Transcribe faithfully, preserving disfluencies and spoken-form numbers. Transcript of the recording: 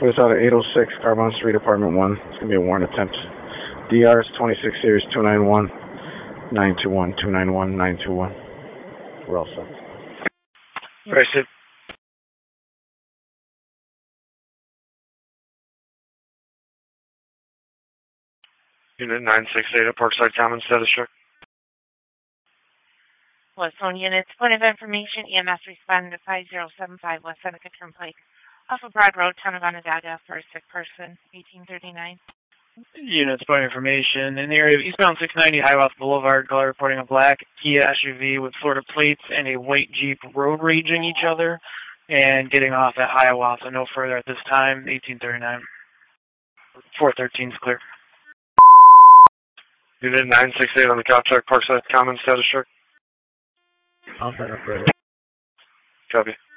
Police out of eight oh six, Carbon Street, Apartment one. It's going to be a warrant attempt. D R is twenty-six series two nine one nine two one, two nine one nine two one. We're all set. Right, Sid. Unit nine six eight at Parkside Commons, status check. West Zone units, point of information, E M S responding to five zero seven five West Seneca Turnpike, off of Broad Road, Town of Onondaga, for a sick person, eighteen thirty-nine. Units, point of information, in the area of eastbound six ninety Hiawatha Boulevard, caller reporting a black Kia S U V with Florida plates and a white Jeep road raging each other and getting off at Hiawatha. No further at this time, eighteen thirty-nine. four thirteen is clear. Unit nine six eight on the cop check, Parkside Commons, status check. I'll set up for it. Copy.